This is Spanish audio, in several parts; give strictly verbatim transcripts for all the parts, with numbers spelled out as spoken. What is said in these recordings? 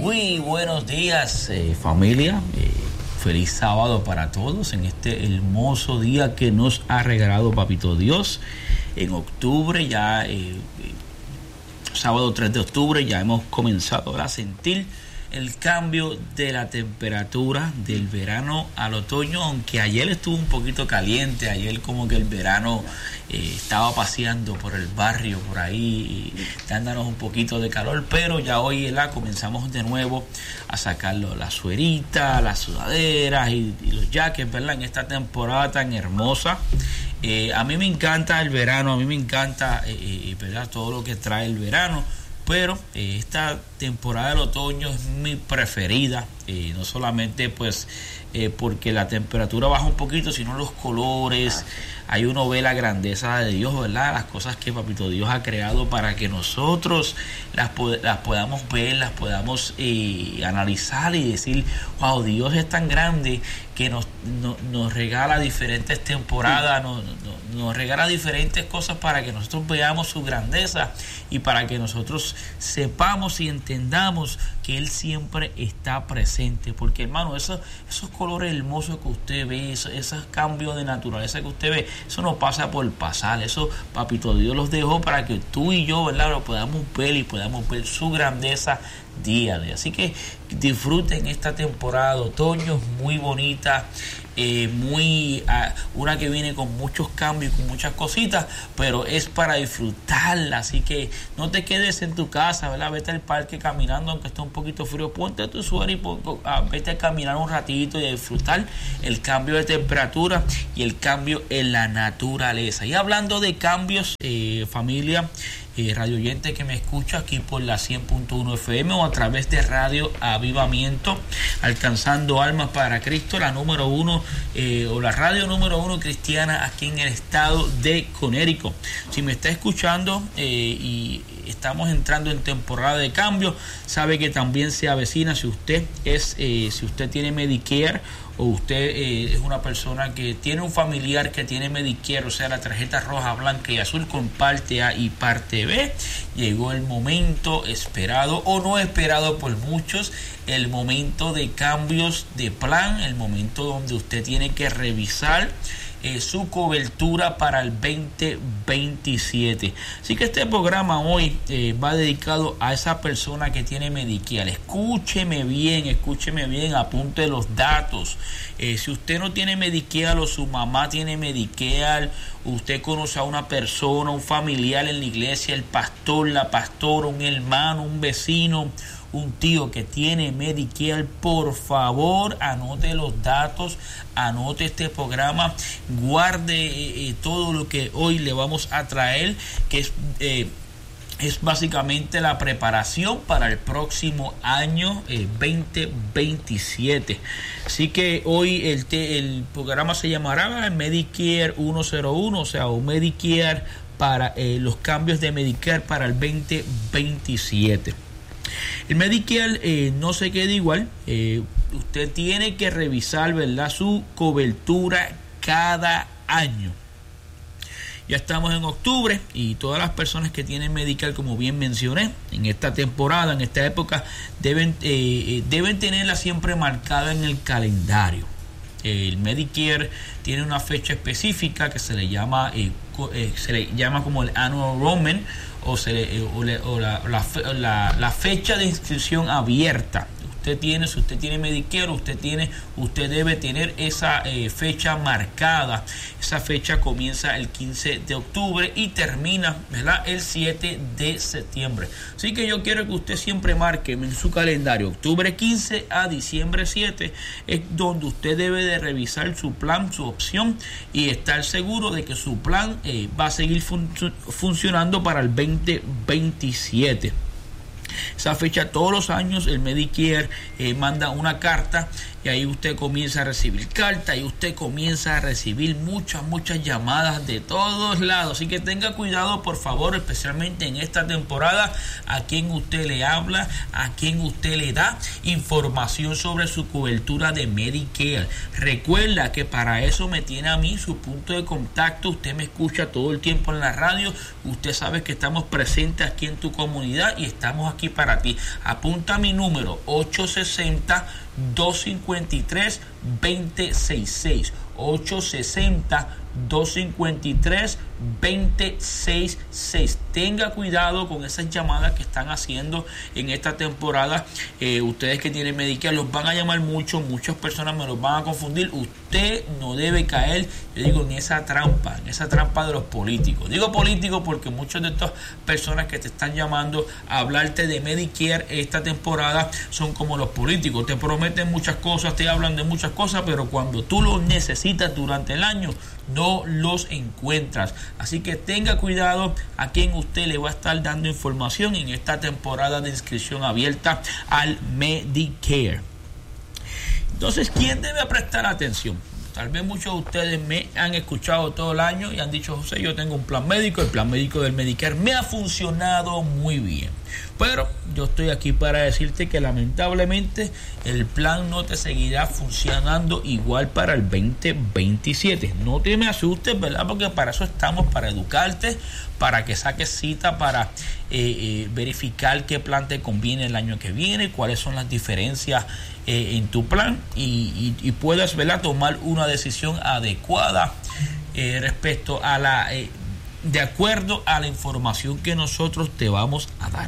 Muy buenos días, eh, familia. Eh, feliz sábado para todos en este hermoso día que nos ha regalado Papito Dios. En octubre, ya eh, eh, sábado tres de octubre, ya hemos comenzado a sentir el cambio de la temperatura del verano al otoño, aunque ayer estuvo un poquito caliente, ayer como que el verano eh, estaba paseando por el barrio, por ahí, dándonos un poquito de calor, pero ya hoy la comenzamos de nuevo a sacarlo, la suerita, las sudaderas y, y los jackets, ¿verdad? En esta temporada tan hermosa. Eh, a mí me encanta el verano, a mí me encanta eh, eh, ¿verdad? Todo lo que trae el verano. Pero eh, esta temporada del otoño es mi preferida, eh, no solamente pues eh, porque la temperatura baja un poquito, sino los colores. Ahí uno ve la grandeza de Dios, ¿verdad? Las cosas que Papito Dios ha creado para que nosotros las, las podamos ver, las podamos eh, analizar y decir, wow, Dios es tan grande que nos, no, nos regala diferentes temporadas, nos, nos, nos regala diferentes cosas para que nosotros veamos su grandeza y para que nosotros sepamos y entendamos que Él siempre está presente. Porque, hermano, esos, esos colores hermosos que usted ve, esos, esos cambios de naturaleza que usted ve, eso no pasa por pasar. Eso Papito Dios los dejó para que tú y yo, ¿verdad?, lo podamos ver y podamos ver su grandeza día a día. Así que disfruten esta temporada de otoño, muy bonita, eh, muy uh, una que viene con muchos cambios, con muchas cositas, pero es para disfrutarla. Así que no te quedes en tu casa, ¿verdad? Vete al parque caminando, aunque esté un poquito frío, ponte tu suéter y pon, uh, vete a caminar un ratito y a disfrutar el cambio de temperatura y el cambio en la naturaleza. Y hablando de cambios, eh, familia, Eh, radio oyente que me escucha aquí por la cien punto uno F M o a través de Radio Avivamiento, alcanzando almas para Cristo, la número uno eh, o la radio número uno cristiana aquí en el estado de Connecticut. Si me está escuchando eh, y estamos entrando en temporada de cambio, sabe que también se avecina. Si usted es, eh, si usted tiene Medicare o usted eh, es una persona que tiene un familiar que tiene Medicare, o sea, la tarjeta roja, blanca y azul con parte A y parte B, llegó el momento esperado o no esperado por muchos, el momento de cambios de plan, el momento donde usted tiene que revisar Eh, su cobertura para el veinte veintisiete. Así que este programa hoy eh, va dedicado a esa persona que tiene Medicare. Escúcheme bien, escúcheme bien, apunte los datos. Eh, si usted no tiene Medicare o su mamá tiene Medicare, usted conoce a una persona, un familiar en la iglesia, el pastor, la pastora, un hermano, un vecino, un tío que tiene Medicare, por favor anote los datos, anote este programa, guarde eh, todo lo que hoy le vamos a traer, que es eh, es básicamente la preparación para el próximo año eh, veinte veintisiete. Así que hoy el, te, el programa se llamará Medicare ciento uno, o sea, o Medicare para eh, los cambios de Medicare para el veinte veintisiete. El Medicare eh, no se queda igual. Eh, usted tiene que revisar, ¿verdad?, su cobertura cada año. Ya estamos en octubre y todas las personas que tienen Medicare, como bien mencioné, en esta temporada, en esta época, deben, eh, deben tenerla siempre marcada en el calendario. El Medicare tiene una fecha específica que se le llama eh, eh, se le llama como el annual enrollment, o, se le, eh, o, le, o la, la, la, la fecha de inscripción abierta. Usted tiene, si usted tiene Medicare, usted tiene, usted debe tener esa eh, fecha marcada. Esa fecha comienza el quince de octubre y termina, ¿verdad?, el siete de septiembre. Así que yo quiero que usted siempre marque en su calendario octubre quince a diciembre siete, es donde usted debe de revisar su plan, su opción, y estar seguro de que su plan eh, va a seguir fun- funcionando para el veinte veintisiete. Esa fecha todos los años el Medicare eh, manda una carta y ahí usted comienza a recibir cartas y usted comienza a recibir muchas, muchas llamadas de todos lados. Así que tenga cuidado, por favor, especialmente en esta temporada, a quien usted le habla, a quien usted le da información sobre su cobertura de Medicare. Recuerda que para eso me tiene a mí su punto de contacto. Usted me escucha todo el tiempo en la radio. Usted sabe que estamos presentes aquí en tu comunidad y estamos aquí para para ti. Apunta mi número: ocho seis cero, dos cinco tres, dos cero seis seis. ocho seis cero, dos cinco tres, dos cero seis seis. Tenga cuidado con esas llamadas que están haciendo en esta temporada. Eh, ustedes que tienen Medicare los van a llamar mucho, muchas personas me los van a confundir. Usted no debe caer, yo digo, en esa trampa, en esa trampa de los políticos. Digo políticos porque muchas de estas personas que te están llamando a hablarte de Medicare esta temporada son como los políticos. Te prometen muchas cosas, te hablan de muchas cosas, pero cuando tú los necesitas durante el año, no los encuentras. Así que tenga cuidado a quien usted le va a estar dando información en esta temporada de inscripción abierta al Medicare. Entonces, ¿quién debe prestar atención? Tal vez muchos de ustedes me han escuchado todo el año y han dicho: José, yo tengo un plan médico, el plan médico del Medicare me ha funcionado muy bien. Pero yo estoy aquí para decirte que lamentablemente el plan no te seguirá funcionando igual para el veinte veintisiete. No te me asustes, ¿verdad? Porque para eso estamos, para educarte, para que saques cita, para eh, eh, verificar qué plan te conviene el año que viene, cuáles son las diferencias eh, en tu plan y, y, y puedas, ¿verdad?, tomar una decisión adecuada eh, respecto a la... Eh, de acuerdo a la información que nosotros te vamos a dar.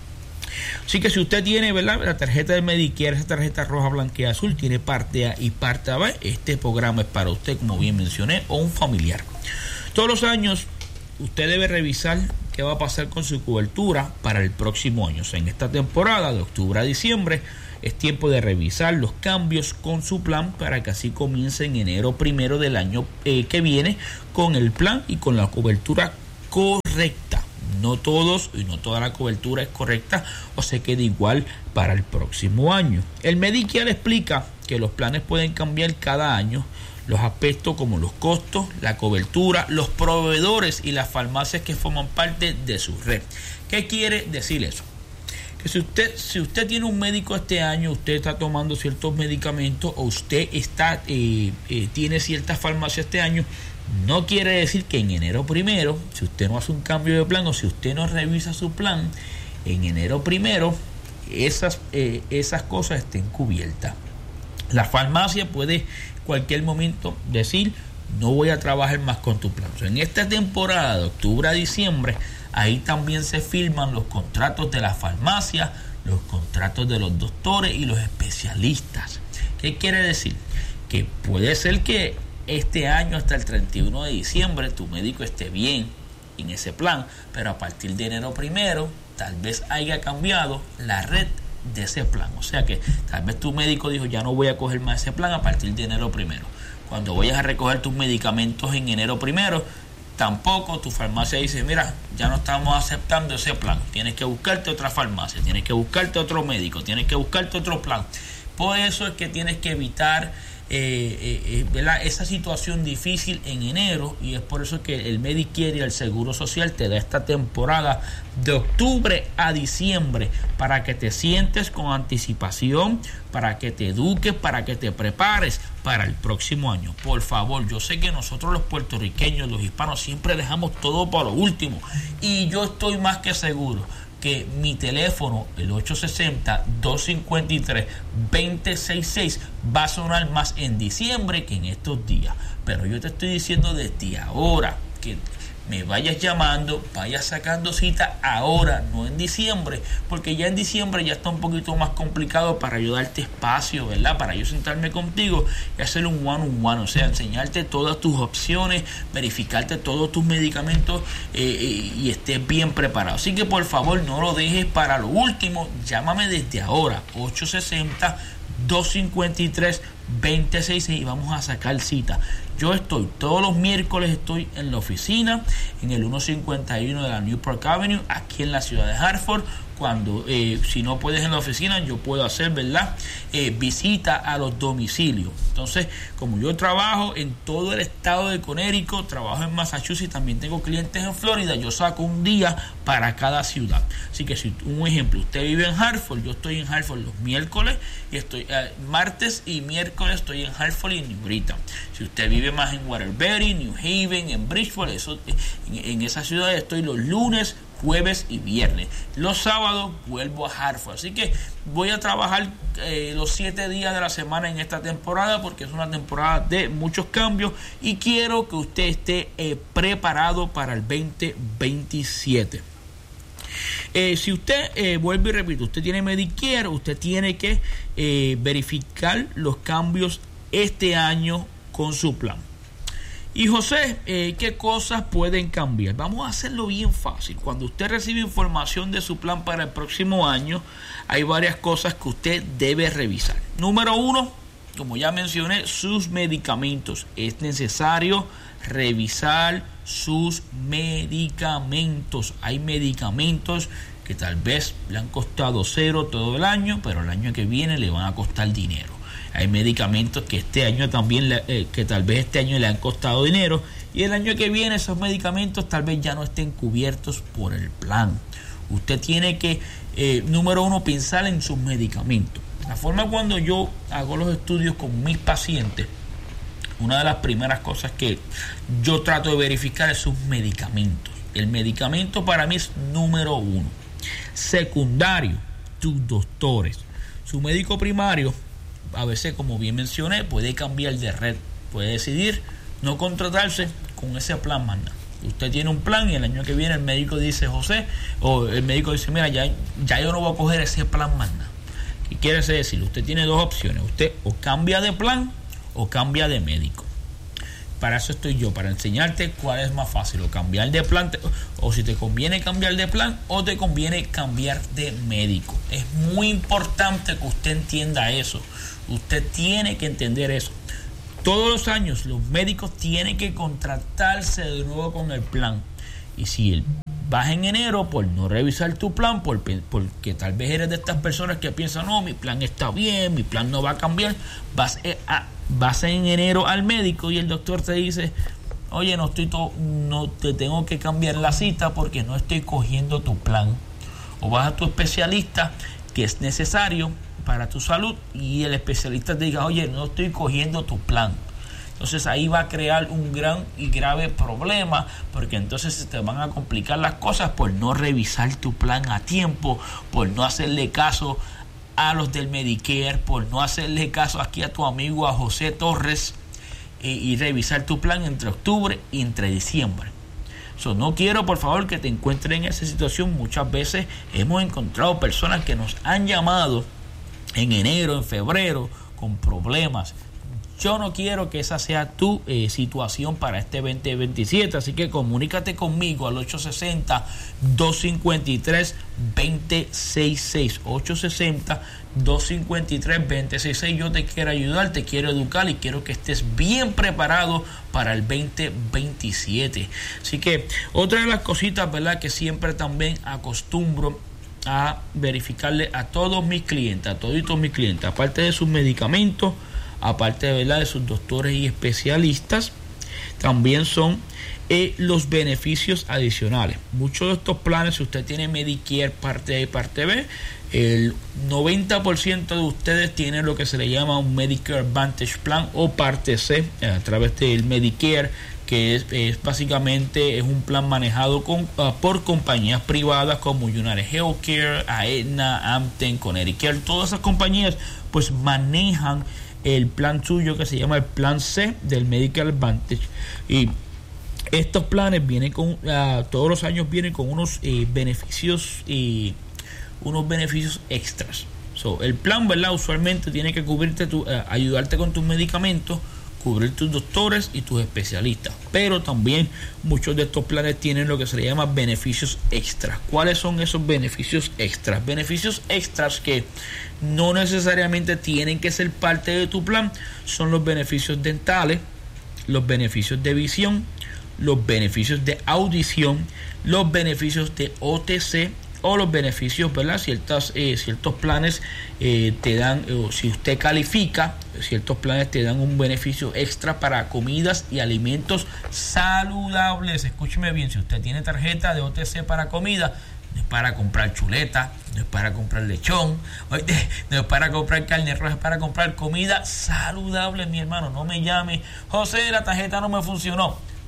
Así que si usted tiene, ¿verdad?, la tarjeta de Medicare, esa tarjeta roja, blanca y azul, tiene parte A y parte B, este programa es para usted, como bien mencioné, o un familiar. Todos los años usted debe revisar qué va a pasar con su cobertura para el próximo año. O sea, en esta temporada de octubre a diciembre es tiempo de revisar los cambios con su plan para que así comience en enero primero del año eh, que viene con el plan y con la cobertura correcta. No todos y no toda la cobertura es correcta o se queda igual para el próximo año. El Medicare explica que los planes pueden cambiar cada año. Los aspectos como los costos, la cobertura, los proveedores y las farmacias que forman parte de su red. ¿Qué quiere decir eso? Que si usted, si usted tiene un médico este año, usted está tomando ciertos medicamentos o usted está eh, eh, tiene ciertas farmacias este año, no quiere decir que en enero primero, si usted no hace un cambio de plan o si usted no revisa su plan, en enero primero esas, eh, esas cosas estén cubiertas. La farmacia puede cualquier momento decir: no voy a trabajar más con tu plan. O sea, en esta temporada de octubre a diciembre, ahí también se firman los contratos de la farmacia, los contratos de los doctores y los especialistas. ¿Qué quiere decir? Que puede ser que este año hasta el treinta y uno de diciembre tu médico esté bien en ese plan, pero a partir de enero primero tal vez haya cambiado la red de ese plan. O sea que tal vez tu médico dijo: ya no voy a coger más ese plan a partir de enero primero. Cuando vayas a recoger tus medicamentos en enero primero, tampoco tu farmacia dice: mira, ya no estamos aceptando ese plan, tienes que buscarte otra farmacia, tienes que buscarte otro médico, tienes que buscarte otro plan. Por eso es que tienes que evitar eh, eh, ¿verdad?, esa situación difícil en enero, y es por eso que el Medicare y el Seguro Social te da esta temporada de octubre a diciembre para que te sientes con anticipación, para que te eduques, para que te prepares para el próximo año. Por favor, yo sé que nosotros los puertorriqueños, los hispanos, siempre dejamos todo para lo último, y yo estoy más que seguro que mi teléfono, el ocho seis cero, dos cinco tres, dos cero seis seis, va a sonar más en diciembre que en estos días. Pero yo te estoy diciendo desde ahora que me vayas llamando, vayas sacando cita ahora, no en diciembre, porque ya en diciembre ya está un poquito más complicado para yo darte espacio, ¿verdad? Para yo sentarme contigo y hacer un one on one, o sea, enseñarte todas tus opciones, verificarte todos tus medicamentos eh, eh, y estés bien preparado. Así que por favor no lo dejes para lo último, llámame desde ahora, ocho seis cero, dos cinco tres, dos cero seis seis, y vamos a sacar cita. Yo estoy todos los miércoles, estoy en la oficina en el ciento cincuenta y uno de la Newport Avenue, aquí en la ciudad de Hartford. Cuando eh, si no puedes en la oficina, yo puedo hacer, ¿verdad?, eh, visita a los domicilios. Entonces, como yo trabajo en todo el estado de Connecticut, trabajo en Massachusetts, también tengo clientes en Florida, yo saco un día para cada ciudad. Así que si un ejemplo, usted vive en Hartford, yo estoy en Hartford los miércoles y estoy eh, martes y miércoles estoy en Hartford y New Britain. Si usted vive más en Waterbury, New Haven, en Bridgeport, eso, en, en esa ciudad estoy los lunes, jueves y viernes. Los sábados vuelvo a Hartford. Así que voy a trabajar eh, los siete días de la semana en esta temporada, porque es una temporada de muchos cambios y quiero que usted esté eh, preparado para el veinte veintisiete. Eh, si usted, eh, vuelvo y repito, usted tiene Medicare, usted tiene que eh, verificar los cambios este año con su plan. Y José, eh, ¿qué cosas pueden cambiar? Vamos a hacerlo bien fácil. Cuando usted recibe información de su plan para el próximo año, hay varias cosas que usted debe revisar. Número uno, como ya mencioné, sus medicamentos. Es necesario revisar sus medicamentos. Hay medicamentos que tal vez le han costado cero todo el año, pero el año que viene le van a costar dinero. Hay medicamentos que este año también, eh, que tal vez este año le han costado dinero y el año que viene esos medicamentos tal vez ya no estén cubiertos por el plan. Usted tiene que, eh, número uno, pensar en sus medicamentos. La forma cuando yo hago los estudios con mis pacientes, una de las primeras cosas que yo trato de verificar es sus medicamentos. El medicamento para mí es número uno. Secundario, tus doctores. Su médico primario, a veces, como bien mencioné, puede cambiar de red, puede decidir no contratarse con ese plan más nada. Usted tiene un plan y el año que viene el médico dice, José, o el médico dice, mira, ya, ya yo no voy a coger ese plan más nada. ¿Qué quiere decir? Usted tiene dos opciones, usted o cambia de plan o cambia de médico. Para eso estoy yo, para enseñarte cuál es más fácil, o cambiar de plan, o si te conviene cambiar de plan, o te conviene cambiar de médico. Es muy importante que usted entienda eso. Usted tiene que entender eso. Todos los años los médicos tienen que contratarse de nuevo con el plan. Y si vas en enero por no revisar tu plan, por, porque tal vez eres de estas personas que piensan, no, mi plan está bien, mi plan no va a cambiar, vas, a, vas en enero al médico y el doctor te dice, oye, no, estoy to- no te tengo que cambiar la cita porque no estoy cogiendo tu plan. O vas a tu especialista, que es necesario para tu salud, y el especialista te diga, oye, no estoy cogiendo tu plan. Entonces ahí va a crear un gran y grave problema, porque entonces se te van a complicar las cosas por no revisar tu plan a tiempo, por no hacerle caso a los del Medicare, por no hacerle caso aquí a tu amigo, a José Torres, y, y revisar tu plan entre octubre y entre diciembre. So, no quiero, por favor, que te encuentres en esa situación. Muchas veces hemos encontrado personas que nos han llamado en enero, en febrero, con problemas. Yo no quiero que esa sea tu eh, situación para este veinte veintisiete, así que comunícate conmigo al ocho seis cero, dos cinco tres, dos cero seis seis, ocho seis cero, dos cinco tres, dos cero seis seis. Yo te quiero ayudar, te quiero educar y quiero que estés bien preparado para el veinte veintisiete. Así que otra de las cositas, ¿verdad?, que siempre también acostumbro a verificarle a todos mis clientes, a toditos mis clientes, aparte de sus medicamentos, aparte de, ¿verdad?, de sus doctores y especialistas, también son eh, los beneficios adicionales. Muchos de estos planes, si usted tiene Medicare parte A y parte B, el noventa por ciento de ustedes tienen lo que se le llama un Medicare Advantage Plan o parte C a través del Medicare, que es, es básicamente es un plan manejado con, uh, por compañías privadas como United Healthcare, Aetna, Anthem, Connecticut. Todas esas compañías pues manejan el plan suyo que se llama el plan C del Medicare Advantage, y estos planes vienen con uh, todos los años vienen con unos eh, beneficios y unos beneficios extras. So, el plan, ¿verdad?, usualmente tiene que cubrirte tu, uh, ayudarte con tus medicamentos, cubrir tus doctores y tus especialistas, pero también muchos de estos planes tienen lo que se le llama beneficios extras. ¿Cuáles son esos beneficios extras? Beneficios extras que no necesariamente tienen que ser parte de tu plan son los beneficios dentales, los beneficios de visión, los beneficios de audición, los beneficios de O T C o los beneficios, ¿verdad? Ciertas, eh, ciertos planes eh, te dan, o si usted califica, ciertos planes te dan un beneficio extra para comidas y alimentos saludables. Escúcheme bien, si usted tiene tarjeta de O T C para comida, no es para comprar chuleta, no es para comprar lechón, no es para comprar carne roja, es para comprar comida saludable, mi hermano. No me llame, José, la tarjeta no me funcionó.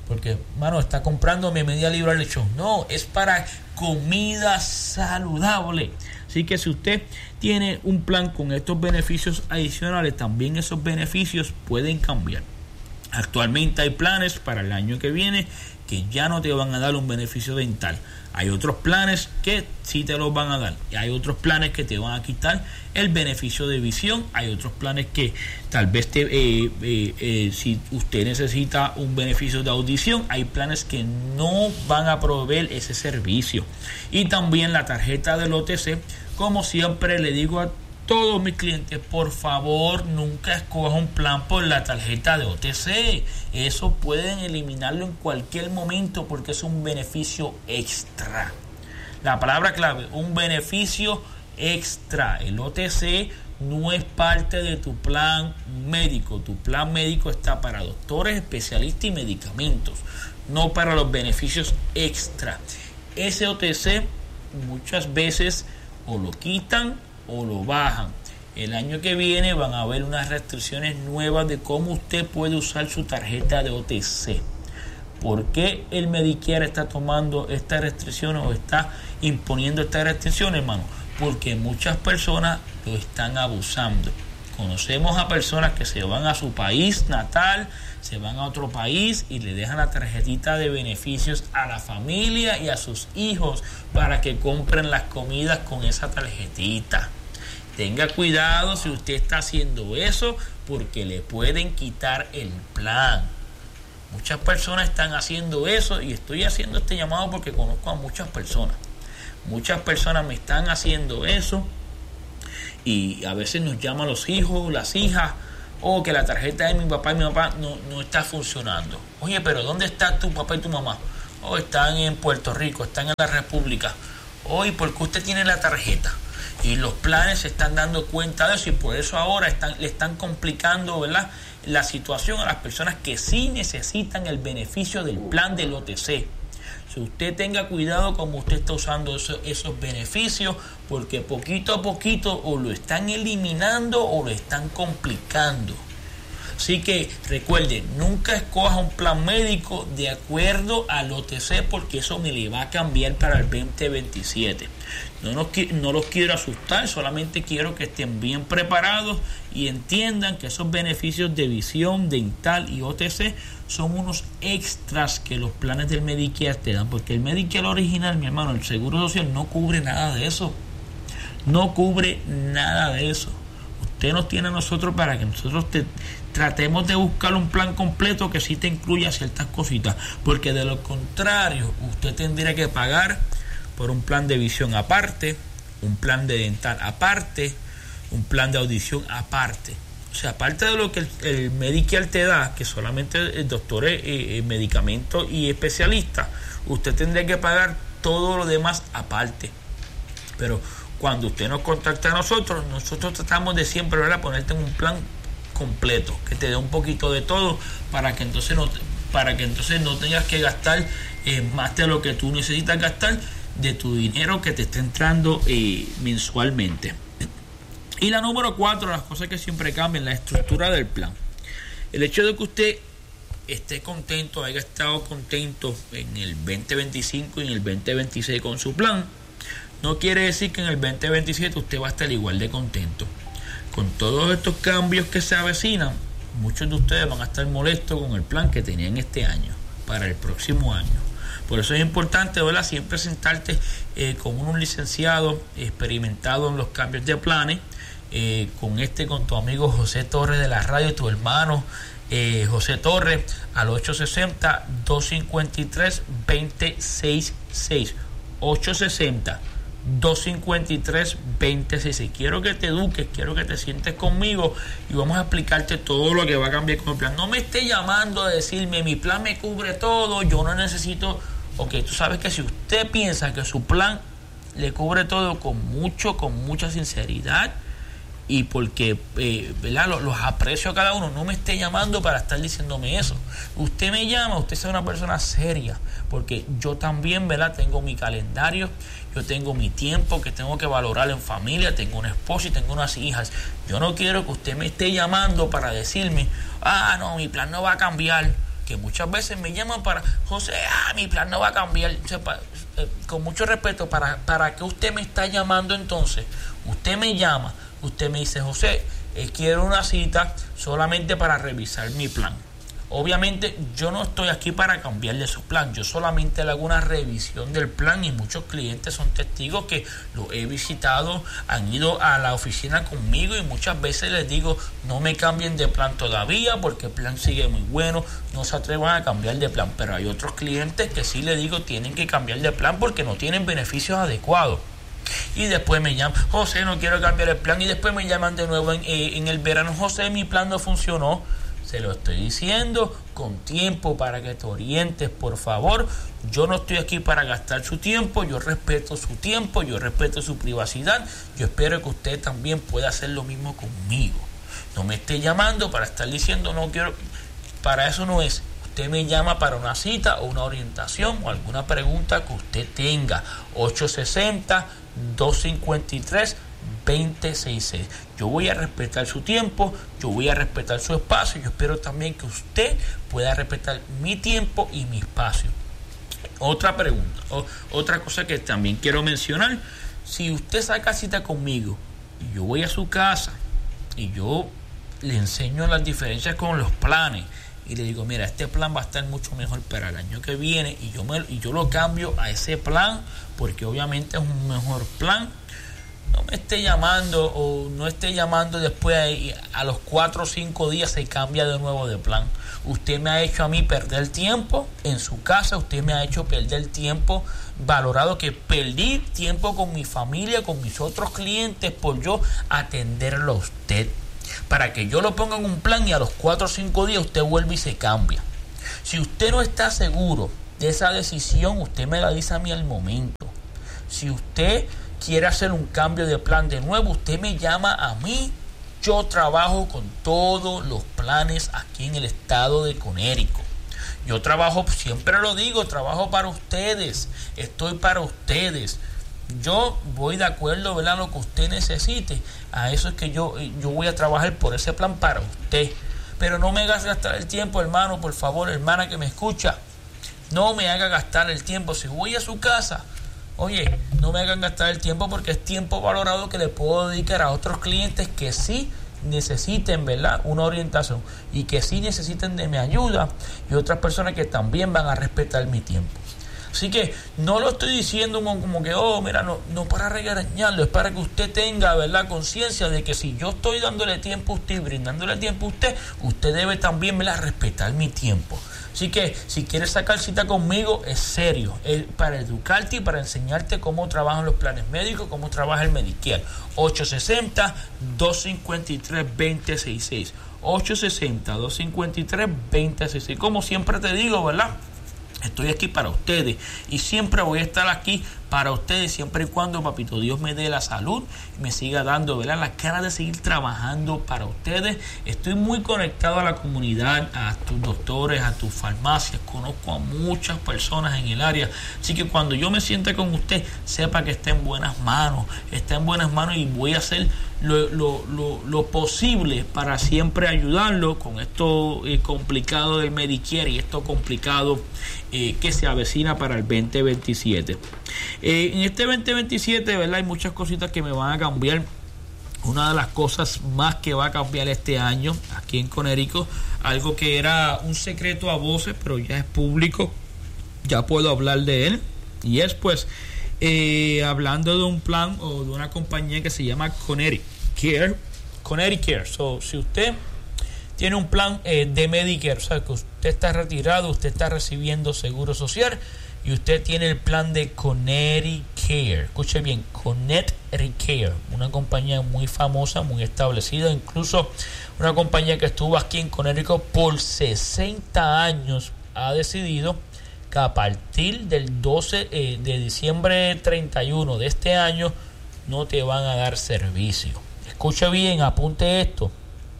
porque, mano, está comprándome media libra de lechón. No, es para comida saludable. Así que si usted tiene un plan con estos beneficios adicionales, también esos beneficios pueden cambiar. Actualmente hay planes para el año que viene que ya no te van a dar un beneficio dental. Hay otros planes que sí te los van a dar. Y hay otros planes que te van a quitar el beneficio de visión. Hay otros planes que tal vez te, eh, eh, eh, si usted necesita un beneficio de audición, hay planes que no van a proveer ese servicio. Y también la tarjeta del O T C, como siempre le digo a todos mis clientes, por favor, nunca escoja un plan por la tarjeta de O T C. Eso pueden eliminarlo en cualquier momento porque es un beneficio extra. La palabra clave, un beneficio extra. El O T C no es parte de tu plan médico. Tu plan médico está para doctores, especialistas y medicamentos, no para los beneficios extra. Ese O T C muchas veces o lo quitan o lo bajan. El año que viene van a haber unas restricciones nuevas de cómo usted puede usar su tarjeta de O T C. ¿Por qué el Medicare está tomando estas restricciones o está imponiendo estas restricciones, hermano? Porque muchas personas lo están abusando. Conocemos a personas que se van a su país natal, se van a otro país y le dejan la tarjetita de beneficios a la familia y a sus hijos para que compren las comidas con esa tarjetita. Tenga cuidado si usted está haciendo eso porque le pueden quitar el plan. Muchas personas están haciendo eso y estoy haciendo este llamado porque conozco a muchas personas. Muchas personas me están haciendo eso y a veces nos llaman los hijos, las hijas, o oh, que la tarjeta de mi papá y mi papá no, no está funcionando. Oye, pero ¿dónde está tu papá y tu mamá? Oh, están en Puerto Rico, están en la República. Hoy, oh, ¿por qué usted tiene la tarjeta? Y los planes se están dando cuenta de eso y por eso ahora están, le están complicando, ¿verdad?, la situación a las personas que sí necesitan el beneficio del plan del O T C. Si usted tenga cuidado como usted está usando eso, esos beneficios, porque poquito a poquito o lo están eliminando o lo están complicando. Así que recuerde, nunca escoja un plan médico de acuerdo al O T C porque eso me le va a cambiar para el veinte veintisiete. No, nos, no los quiero asustar, solamente quiero que estén bien preparados y entiendan que esos beneficios de visión, dental y O T C son unos extras que los planes del Medicare te dan, porque el Medicare original, mi hermano, el Seguro Social no cubre nada de eso. No cubre nada de eso. Usted nos tiene a nosotros para que nosotros te tratemos de buscar un plan completo que sí te incluya ciertas cositas, porque de lo contrario usted tendría que pagar por un plan de visión aparte, un plan de dental aparte, un plan de audición aparte. O sea, aparte de lo que el, el Medicare te da, que solamente el doctor, eh, medicamentos y especialistas, usted tendría que pagar todo lo demás aparte. Pero cuando usted nos contacta a nosotros, nosotros tratamos de siempre, ¿verdad?, ponerte en un plan completo, que te dé un poquito de todo para que entonces no, para que entonces no tengas que gastar eh, más de lo que tú necesitas gastar de tu dinero que te está entrando eh, mensualmente. Y la número cuatro, las cosas que siempre cambian, la estructura del plan. El hecho de que usted esté contento, haya estado contento en el veinte veinticinco y en el veinte veintiséis con su plan, no quiere decir que en el veinte veintisiete usted va a estar igual de contento. Con todos estos cambios que se avecinan, muchos de ustedes van a estar molestos con el plan que tenían este año, para el próximo año. Por eso es importante, ¿verdad?, siempre sentarte eh, con un licenciado experimentado en los cambios de planes, eh, con este, con tu amigo José Torres de la radio, tu hermano eh, José Torres, al ocho sesenta, dos cincuenta y tres, veinte sesenta y seis. ocho sesenta, dos cincuenta y tres, veinte sesenta y seis. Quiero que te eduques, quiero que te sientes conmigo y vamos a explicarte todo lo que va a cambiar con el plan. No me esté llamando a decirme mi plan me cubre todo, yo no necesito. Ok, tú sabes que si usted piensa que su plan le cubre todo, con mucho, con mucha sinceridad y porque eh, ¿verdad?, los, los aprecio a cada uno, no me esté llamando para estar diciéndome eso. Usted me llama, usted es una persona seria, porque yo también, ¿verdad?, tengo mi calendario, yo tengo mi tiempo que tengo que valorar en familia, tengo una esposa y tengo unas hijas. Yo no quiero que usted me esté llamando para decirme, ah, no, mi plan no va a cambiar, que muchas veces me llaman para, José, ah, mi plan no va a cambiar. O sea, pa, eh, con mucho respeto, ¿para, ¿para qué usted me está llamando entonces? Usted me llama, usted me dice, José, eh, quiero una cita solamente para revisar mi plan. Obviamente yo no estoy aquí para cambiarle su plan, yo solamente le hago una revisión del plan y muchos clientes son testigos que lo he visitado, han ido a la oficina conmigo y muchas veces les digo no me cambien de plan todavía porque el plan sigue muy bueno, no se atrevan a cambiar de plan, pero hay otros clientes que sí les digo tienen que cambiar de plan porque no tienen beneficios adecuados. Y después me llaman, José, no quiero cambiar el plan, y después me llaman de nuevo en, eh, en el verano, José, mi plan no funcionó. Se lo estoy diciendo con tiempo para que te orientes, por favor. Yo no estoy aquí para gastar su tiempo, yo respeto su tiempo, yo respeto su privacidad. Yo espero que usted también pueda hacer lo mismo conmigo. No me esté llamando para estar diciendo no quiero, para eso no es. Usted me llama para una cita o una orientación o alguna pregunta que usted tenga. ocho sesenta, dos cincuenta y tres, veinte sesenta y seis. Yo voy a respetar su tiempo, yo voy a respetar su espacio. Yo espero también que usted pueda respetar mi tiempo y mi espacio. Otra pregunta, o, otra cosa que también quiero mencionar. Si usted saca cita conmigo y yo voy a su casa y yo le enseño las diferencias con los planes y le digo, mira, este plan va a estar mucho mejor para el año que viene y yo, me, y yo lo cambio a ese plan porque obviamente es un mejor plan, no me esté llamando o no esté llamando después a, a los cuatro o cinco días se cambia de nuevo de plan. Usted me ha hecho a mí perder tiempo en su casa, usted me ha hecho perder tiempo valorado que perdí tiempo con mi familia, con mis otros clientes por yo atenderlo a usted. Para que yo lo ponga en un plan y a los cuatro o cinco días usted vuelve y se cambia. Si usted no está seguro de esa decisión, usted me la dice a mí al momento. Si usted quiere hacer un cambio de plan de nuevo, usted me llama a mí. Yo trabajo con todos los planes aquí en el estado de Connecticut. Yo trabajo, siempre lo digo, trabajo para ustedes. Estoy para ustedes. Yo voy de acuerdo, ¿verdad?, a lo que usted necesite. A eso es que yo, yo voy a trabajar por ese plan para usted. Pero no me hagas gastar el tiempo, hermano, por favor, hermana que me escucha. No me haga gastar el tiempo. Si voy a su casa, oye, no me hagan gastar el tiempo porque es tiempo valorado que le puedo dedicar a otros clientes que sí necesiten, ¿verdad?, una orientación y que sí necesiten de mi ayuda y otras personas que también van a respetar mi tiempo. Así que no lo estoy diciendo como, como que, oh, mira, no, no para regañarlo, es para que usted tenga, ¿verdad?, conciencia de que si yo estoy dándole tiempo a usted y brindándole tiempo a usted, usted debe también, ¿verdad?, respetar mi tiempo. Así que si quieres sacar cita conmigo, es serio, es para educarte y para enseñarte cómo trabajan los planes médicos, cómo trabaja el Medicare. ocho sesenta, dos cincuenta y tres, veinte sesenta y seis. ocho sesenta, dos cincuenta y tres, veinte sesenta y seis. Como siempre te digo, ¿verdad?, estoy aquí para ustedes y siempre voy a estar aquí para ustedes siempre y cuando Papito Dios me dé la salud y me siga dando, ¿verdad?, la cara de seguir trabajando para ustedes. Estoy muy conectado a la comunidad, a tus doctores, a tus farmacias. Conozco a muchas personas en el área. Así que cuando yo me sienta con usted, sepa que está en buenas manos. Está en buenas manos y voy a hacer lo, lo, lo, lo posible para siempre ayudarlo con esto eh, complicado del Medicare y esto complicado eh, que se avecina para el veinte veintisiete. Eh, en este veinte veintisiete, ¿verdad?, hay muchas cositas que me van a cambiar. Una de las cosas más que va a cambiar este año aquí en Connecticut, algo que era un secreto a voces, pero ya es público, ya puedo hablar de él, y es pues eh, hablando de un plan o de una compañía que se llama Connecticut Connecticut. So, si usted tiene un plan eh, de Medicare, o sea que usted está retirado, usted está recibiendo seguro social y usted tiene el plan de Connecticut, escuche bien, Connecticut, una compañía muy famosa, muy establecida, incluso una compañía que estuvo aquí en Connecticut por sesenta años, ha decidido que a partir del doce eh, de diciembre treinta y uno de este año no te van a dar servicio. Escuche bien, apunte esto.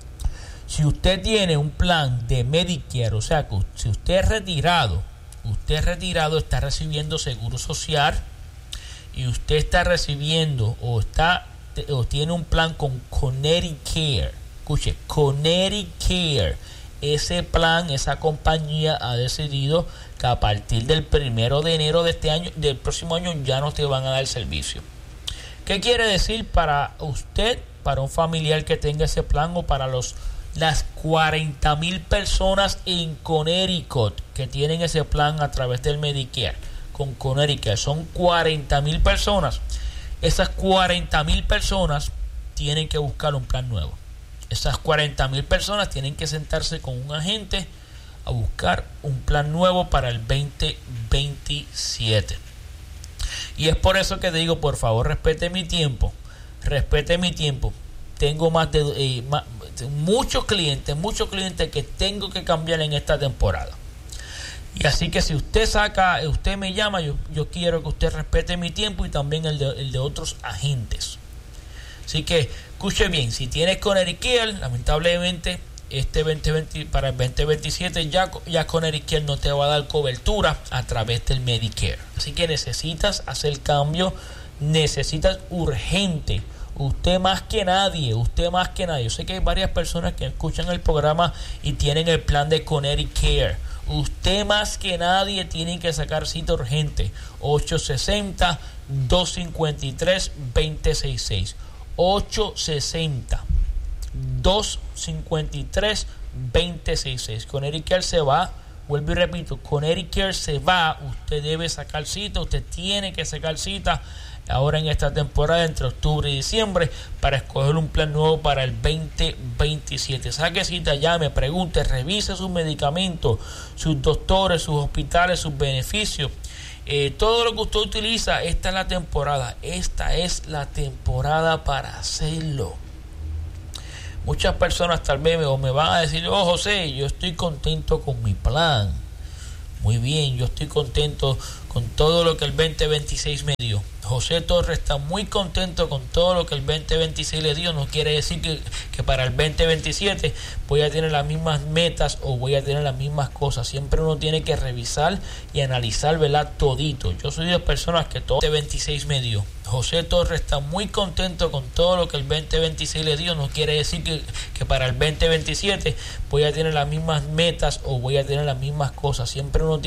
Si usted tiene un plan de Medicare, o sea que si usted es retirado, usted es retirado, está recibiendo seguro social y usted está recibiendo o está o tiene un plan con Connecticut, escuche, Connecticut, ese plan, esa compañía ha decidido que a partir del primero de enero de este año, del próximo año, ya no te van a dar servicio. ¿Qué quiere decir para usted, para un familiar que tenga ese plan, o para los las cuarenta mil personas en Connecticut que tienen ese plan a través del Medicare? Con Connecticut son cuarenta mil personas. Esas cuarenta mil personas tienen que buscar un plan nuevo. Esas cuarenta mil personas tienen que sentarse con un agente a buscar un plan nuevo para el veinte veintisiete. Y es por eso que te digo, por favor, respete mi tiempo. Respete mi tiempo. Tengo más de eh, más, muchos clientes, muchos clientes que tengo que cambiar en esta temporada. Y así que si usted saca, usted me llama, yo, yo quiero que usted respete mi tiempo y también el de, el de otros agentes. Así que escuche bien, si tienes Connecticut, lamentablemente este veinte veinte, para el veinte veintisiete ya, ya Connecticut no te va a dar cobertura a través del Medicare. Así que necesitas hacer cambio, necesitas urgente. Usted más que nadie, usted más que nadie. Yo sé que hay varias personas que escuchan el programa y tienen el plan de Connecticut. Usted más que nadie tiene que sacar cita urgente. ocho sesenta, dos cincuenta y tres, veinte sesenta y seis. ocho sesenta, dos cincuenta y tres, veinte sesenta y seis. Connecticut se va. Vuelvo y repito, Connecticut se va. Usted debe sacar cita. Usted tiene que sacar cita ahora en esta temporada entre octubre y diciembre para escoger un plan nuevo para el veinte veintisiete. Saque cita, llame, pregunte, revise sus medicamentos, sus doctores, sus hospitales, sus beneficios, eh, todo lo que usted utiliza. Esta es la temporada, esta es la temporada para hacerlo. Muchas personas tal vez me, o me van a decir: oh, José, yo estoy contento con mi plan. Muy bien, yo estoy contento con todo lo que el veinte veintiséis me dio. José Torres está muy contento con todo lo que el veinte veintiséis le dio. No quiere decir que, que para el veinte veintisiete voy a tener las mismas metas o voy a tener las mismas cosas. Siempre uno tiene que revisar y analizar, ¿verdad? Todito. Yo soy de personas que todo el veinte veintiséis me dio. José Torres está muy contento con todo lo que el veinte veintiséis le dio. No quiere decir que, que para el veinte veintisiete voy a tener las mismas metas o voy a tener las mismas cosas. Siempre uno tiene